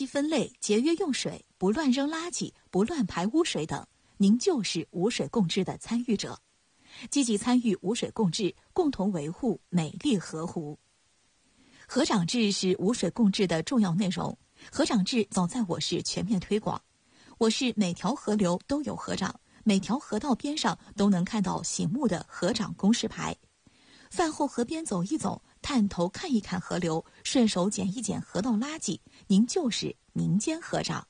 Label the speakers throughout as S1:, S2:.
S1: 分类、节约用水、不乱扔垃圾、不乱排污水等，您就是无水共治的参与者。积极参与无水共治，共同维护美丽河湖。河长制是无水共治的重要内容。河长制早在我市全面推广，我市每条河流都有河长，每条河道边上都能看到醒目的河长公示牌。饭后河边走一走，探头看一看河流，顺手捡一捡河道垃圾，您就是民间河长。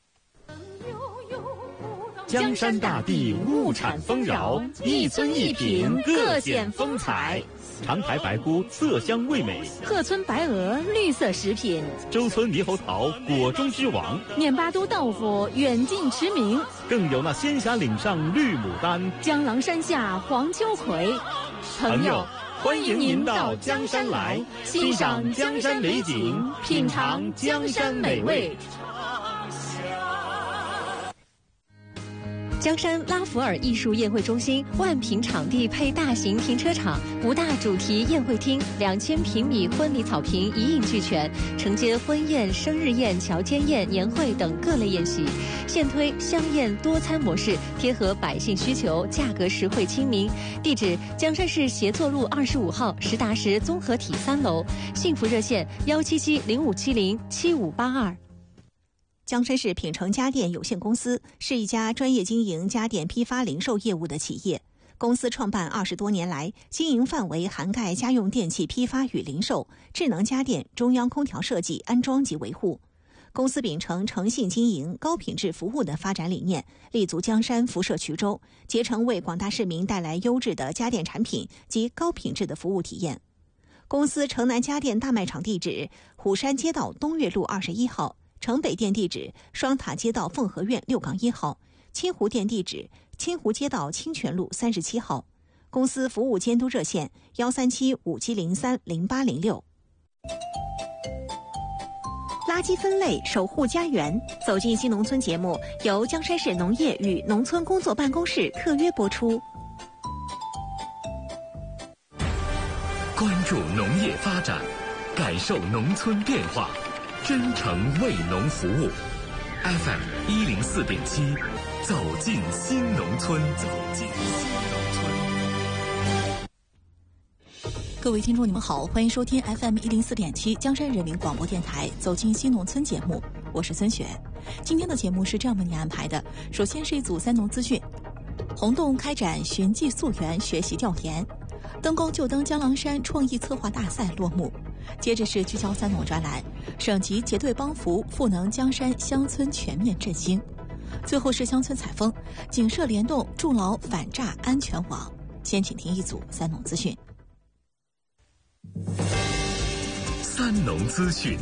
S2: 江山大地物产丰饶，一村一品各显风采。长台白菇色香味美，
S3: 鹤村白鹅绿色食品，
S2: 周村猕猴桃果中之王，
S3: 念巴都豆腐远近驰名，
S2: 更有那仙霞岭上绿牡丹，
S3: 江郎山下黄秋葵。
S2: 朋友，欢迎您到江山来，欣赏江山美景，品尝江山美味。
S4: 江山拉弗尔艺术宴会中心万平场地配大型停车场，5大主题宴会厅，2000平米婚礼草坪一应俱全，承接婚宴、生日宴、乔迁宴、年会等各类宴席。现推香宴多餐模式，贴合百姓需求，价格实惠亲民。地址：江山市协作路25号实达实综合体3楼。幸福热线17705707582。
S1: 江山市品城家电有限公司是一家专业经营家电批发零售业务的企业。公司创办20多年来，经营范围涵盖家用电器批发与零售、智能家电、中央空调设计、安装及维护。公司秉承诚信经营、高品质服务的发展理念，立足江山、辐射衢州，竭诚为广大市民带来优质的家电产品及高品质的服务体验。公司城南家电大卖场地址：虎山街道东岳路21号。城北店地址：双塔街道凤和苑6-1号，清湖店地址：清湖街道清泉路37号。公司服务监督热线13757030806。垃圾分类，守护家园。走进新农村节目由江山市农业与农村工作办公室特约播出。
S5: 关注农业发展，感受农村变化。真诚为农服务 ，FM 104.7，走进新农村，走进新农
S1: 村。各位听众，你们好，欢迎收听 FM 104.7江山人民广播电台《走进新农村》节目，我是孙雪。今天的节目是这样为您安排的：首先是一组3农资讯，洪洞开展寻迹溯源学习调研，登高就登江郎山创意策划大赛落幕。接着是聚焦3农专栏，省级结对帮扶赋能江山乡村全面振兴。最后是乡村采风，警社联动筑牢反诈安全网。先请听一组3农资讯。
S5: 3农资讯。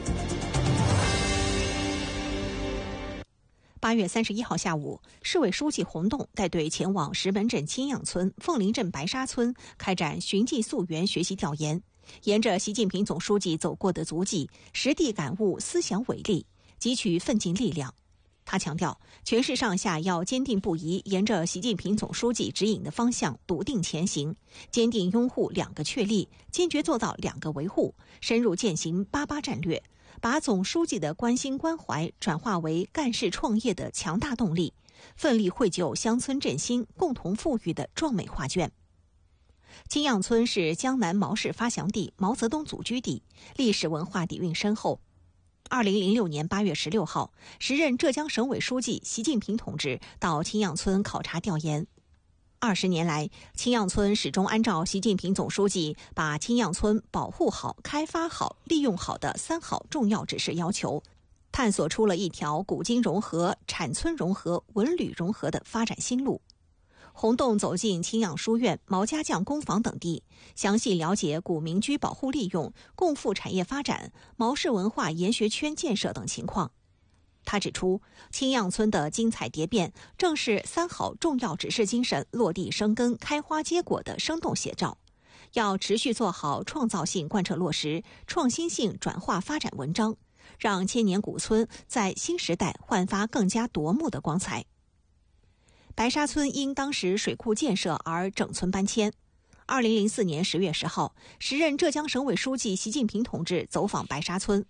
S1: 8月31号下午，市委书记洪洞带队前往石门镇青样村、凤林镇白沙村开展寻迹溯源学习调研，沿着习近平总书记走过的足迹，实地感悟思想伟力，汲取奋进力量。他强调，全市上下要坚定不移沿着习近平总书记指引的方向笃定前行，坚定拥护2个确立，坚决做到2个维护，深入践行88战略，把总书记的关心关怀转化为干事创业的强大动力，奋力绘就乡村振兴、共同富裕的壮美画卷。青样村是江南毛氏发祥地、毛泽东祖居地，历史文化底蕴深厚。2006年8月16号，时任浙江省委书记习近平同志到青样村考察调研。20年来，青样村始终按照习近平总书记把青样村保护好、开发好、利用好的3好重要指示要求，探索出了一条古今融合、产村融合、文旅融合的发展新路。洪洞走进青样书院、毛家将工坊等地，详细了解古民居保护利用、共富产业发展、毛氏文化研学圈建设等情况。他指出，青样村的精彩蝶变，正是3好重要指示精神落地生根、开花结果的生动写照。要持续做好创造性贯彻落实、创新性转化发展文章，让千年古村在新时代焕发更加夺目的光彩。白沙村因当时水库建设而整村搬迁。2004年10月10号，时任浙江省委书记习近平同志走访白沙村，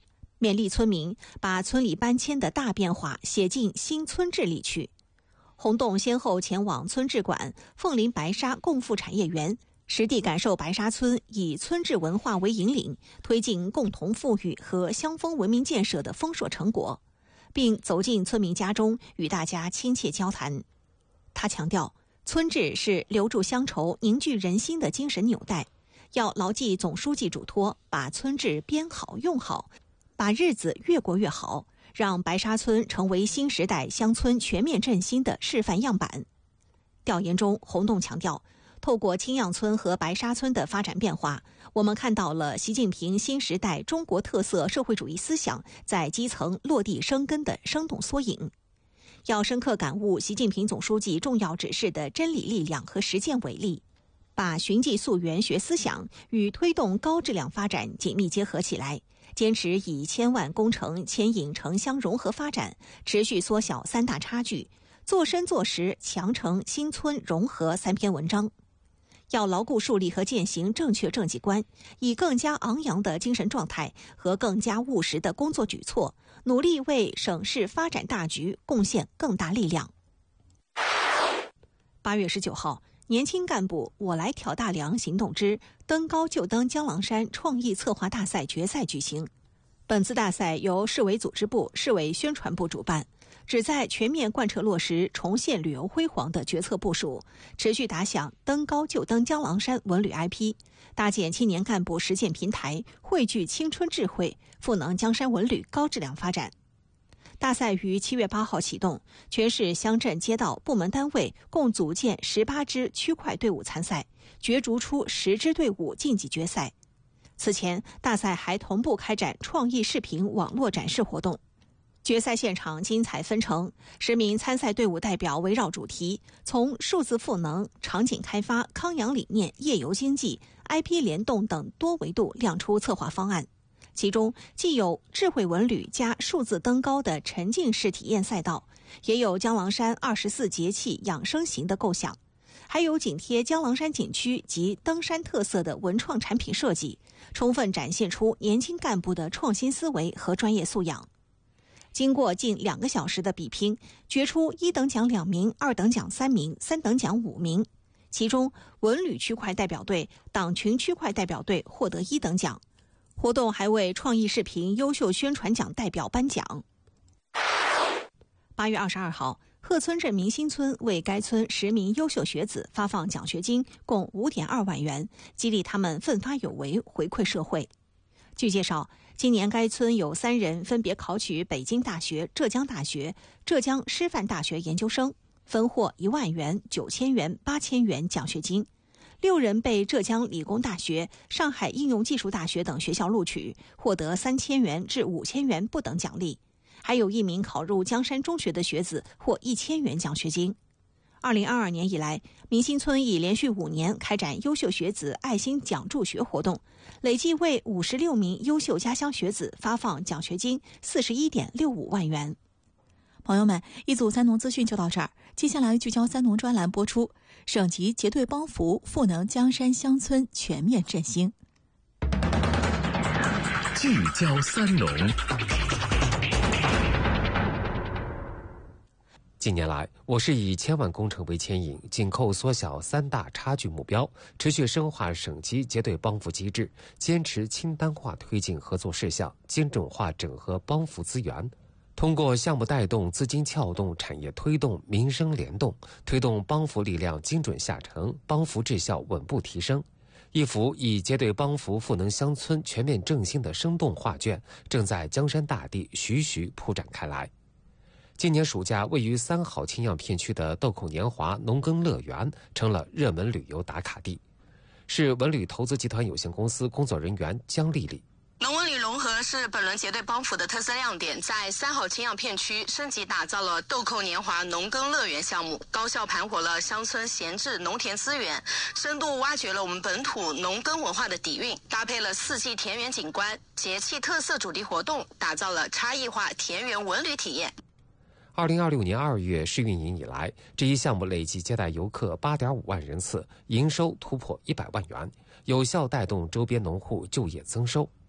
S1: 勉励村民把村里搬迁的大变化写进新村治里去。洪栋先后前往村治馆、凤林白沙共富产业园，实地感受白沙村以村治文化为引领，推进共同富裕和乡风文明建设的丰硕成果，并走进村民家中与大家亲切交谈。他强调，村治是留住乡愁、凝聚人心的精神纽带，要牢记总书记嘱托，把村治编好用好，把日子越过越好，让白沙村成为新时代乡村全面振兴的示范样板。调研中，洪栋强调，透过青样村和白沙村的发展变化，我们看到了习近平新时代中国特色社会主义思想在基层落地生根的生动缩影。要深刻感悟习近平总书记重要指示的真理力量和实践伟力，把循迹溯源学思想与推动高质量发展紧密结合起来，坚持以千万工程牵引城乡融合发展，持续缩小三大差距，做深做实强成新村融合3篇文章。要牢固树立和践行正确政绩观，以更加昂扬的精神状态和更加务实的工作举措，努力为省市发展大局贡献更大力量。8月19号，年轻干部我来挑大梁行动之登高就登江郎山创意策划大赛决赛举行。本次大赛由市委组织部、市委宣传部主办，旨在全面贯彻落实重现旅游辉煌的决策部署，持续打响登高就登江郎山文旅 IP， 搭建青年干部实践平台，汇聚青春智慧，赋能江山文旅高质量发展。大赛于7月8号启动，全市乡镇街道部门单位共组建18支区块队伍参赛，角逐出10支队伍晋级决赛。此前，大赛还同步开展创意视频网络展示活动。决赛现场精彩纷呈，10名参赛队伍代表围绕主题，从数字赋能、场景开发、康养理念、夜游经济、IP 联动等多维度亮出策划方案。其中既有智慧文旅加数字登高的沉浸式体验赛道，也有江郎山24节气养生型的构想，还有紧贴江郎山景区及登山特色的文创产品设计，充分展现出年轻干部的创新思维和专业素养。经过近2个小时的比拼，决出1等奖2名、2等奖3名、3等奖5名。其中，文旅区块代表队、党群区块代表队获得1等奖。活动还为创意视频优秀宣传奖代表颁奖。8月22号，鹤村镇明新村为该村10名优秀学子发放奖学金，共5.2万元，激励他们奋发有为，回馈社会。据介绍，今年该村有3人分别考取北京大学、浙江大学、浙江师范大学研究生，分获1万元、9000元、8000元奖学金。6人被浙江理工大学、上海应用技术大学等学校录取，获得3000元至5000元不等奖励。还有1名考入江山中学的学子获1000元奖学金。2022年以来，明新村已连续5年开展优秀学子爱心奖助学活动，累计为56名优秀家乡学子发放奖学金41.65万元。
S6: 朋友们，一组三农资讯就到这儿，接下来聚焦三农专栏播出，省级结对帮扶，赋能江山乡村全面振兴。
S5: 聚焦三农。
S7: 近年来，我市以1000万工程为牵引，紧扣缩小3大差距目标，持续深化省级结对帮扶机制，坚持清单化推进合作事项，精准化整合帮扶资源。通过项目带动、资金撬动、产业推动、民生联动，推动帮扶力量精准下沉，帮扶质效稳步提升。一幅以结对帮扶赋能乡村全面振兴的生动画卷，正在江山大地徐徐铺展开来。今年暑假，位于3号青样片区的豆蔻年华农耕乐园成了热门旅游打卡地。市文旅投资集团有限公司工作人员姜丽丽。
S8: 农文旅融合是本轮结对帮扶的特色亮点，在3号青样片区升级打造了豆蔻年华农耕乐园项目，高效盘活了乡村闲置农田资源，深度挖掘了我们本土农耕文化的底蕴，搭配了4季田园景观、节气特色主题活动，打造了差异化田园文旅体验。
S7: 2026年2月试运营以来，这一项目累计接待游客8.5万人次，营收突破100万元，有效带动周边农户就业增收。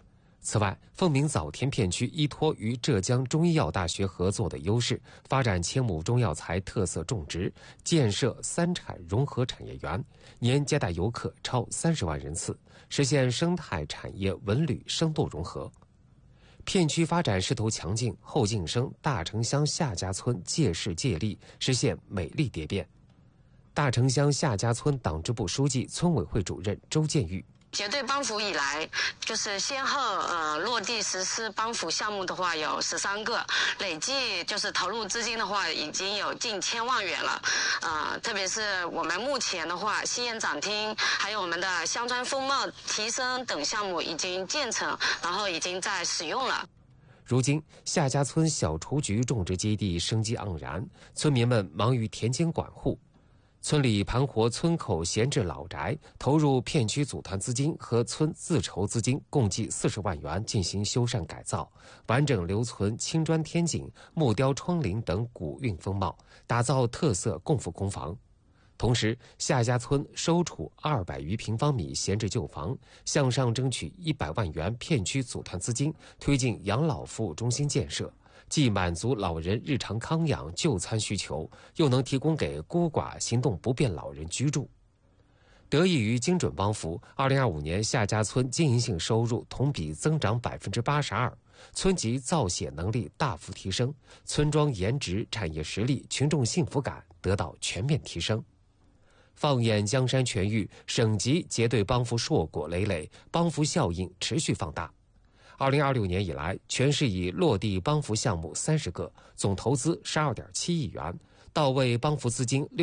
S7: 此外，凤鸣枣田片区依托与浙江中医药大学合作的优势，发展千亩中药材特色种植，建设3产融合产业园，年接待游客超30万人次，实现生态产业文旅深度融合。片区发展势头强劲，后晋升大城乡夏家村借势借力，实现美丽蝶变。大城乡夏家村党支部书记、村委会主任周建玉。
S8: 结对帮扶以来，就是先后落地实施帮扶项目的话有13个，累计就是投入资金的话已经有近1000万元了。特别是我们目前的话，西宴展厅还有我们的乡村风貌提升等项目已经建成，然后已经在使用了。
S7: 如今，夏家村小雏菊种植基地生机盎然，村民们忙于田间管护。村里盘活村口闲置老宅，投入片区组团资金和村自筹资金共计40万元进行修缮改造，完整留存青砖天井、木雕窗棂等古韵风貌，打造特色共富公房。同时，夏家村收储200余平方米闲置旧房，向上争取100万元片区组团资金，推进养老服务中心建设。既满足老人日常康养就餐需求，又能提供给孤寡行动不便老人居住。得益于精准帮扶，2025年夏家村经营性收入同比增长82%，村级造血能力大幅提升，村庄颜值、产业实力、群众幸福感得到全面提升。放眼江山全域，省级结对帮扶硕果累累，帮扶效应持续放大。2026年以来，全市已落地帮扶项目30个，总投资12.7亿元，到位帮扶资金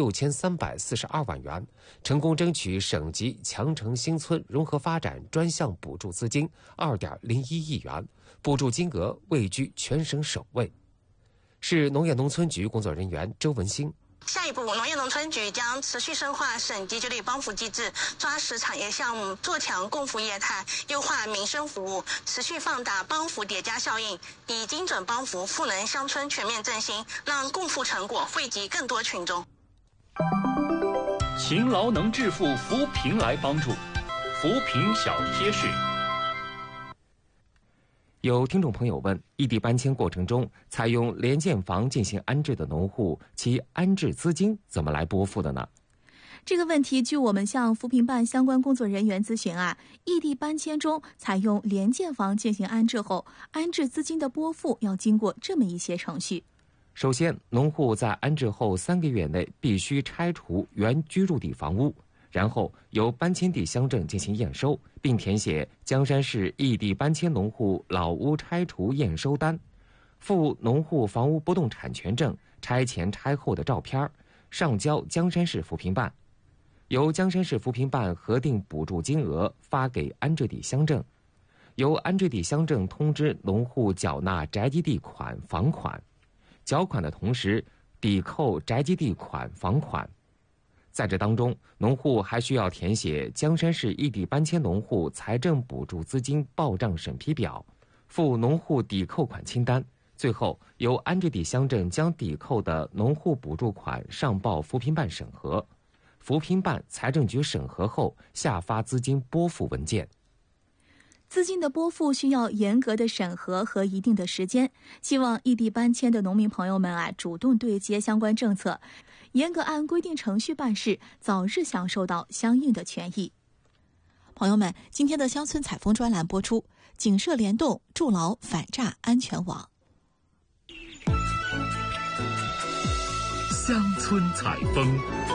S7: 6342万元，成功争取省级强城新村融合发展专项补助资金2.01亿元，补助金额位居全省首位。市农业农村局工作人员周文兴。
S9: 下一步，农业农村局将持续深化省级结对帮扶机制，抓实产业项目，做强共扶业态，优化民生服务，持续放大帮扶叠加效应，以精准帮扶赋能乡村全面振兴，让共扶成果惠及更多群众。
S2: 勤劳能致富，扶贫来帮助，扶贫小贴士。
S7: 有听众朋友问，异地搬迁过程中采用联建房进行安置的农户，其安置资金怎么来拨付的呢？
S6: 这个问题，据我们向扶贫办相关工作人员咨询异地搬迁中采用联建房进行安置后，安置资金的拨付要经过这么一些程序。
S7: 首先，农户在安置后3个月内必须拆除原居住地房屋，然后由搬迁地乡镇进行验收，并填写江山市异地搬迁农户老屋拆除验收单，附农户房屋不动产权证、拆前拆后的照片，上交江山市扶贫办，由江山市扶贫办核定补助金额发给安置地乡镇，由安置地乡镇通知农户缴纳宅基地款房款，缴款的同时抵扣宅基地款房款。在这当中，农户还需要填写江山市异地搬迁农户财政补助资金报账审批表，附农户抵扣款清单，最后由安置地乡镇将抵扣的农户补助款上报扶贫办审核，扶贫办财政局审核后下发资金拨付文件。
S6: 资金的拨付需要严格的审核和一定的时间，希望异地搬迁的农民朋友们主动对接相关政策，严格按规定程序办事，早日享受到相应的权益。朋友们，今天的乡村采风专栏播出，警社联动筑牢反诈安全网。
S5: 乡村采风。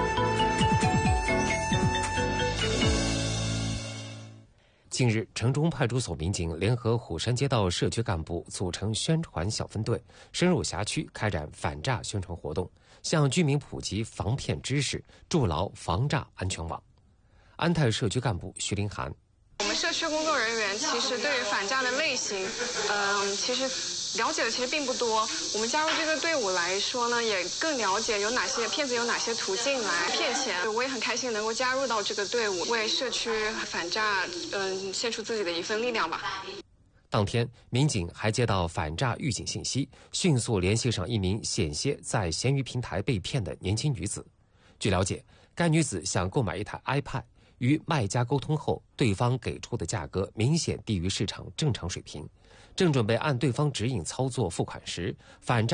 S7: 近日，城中派出所民警联合虎山街道社区干部组成宣传小分队，深入辖区开展反诈宣传活动，向居民普及防骗知识，筑牢防诈安全网。安泰社区干部徐林涵。
S10: 我们社区工作人员其实对于反诈的类型，其实了解的其实并不多。我们加入这个队伍来说呢，也更了解有哪些骗子有哪些途径来骗钱。我也很开心能够加入到这个队伍，为社区反诈献出自己的一份力量吧。
S7: 当天，民警还接到反诈预警信息，迅速联系上一名险些在闲鱼平台被骗的年轻女子。据了解，该女子想购买一台 iPad， 与卖家沟通后，对方给出的价格明显低于市场正常水平，正准备按对方指引操作付款时，反诈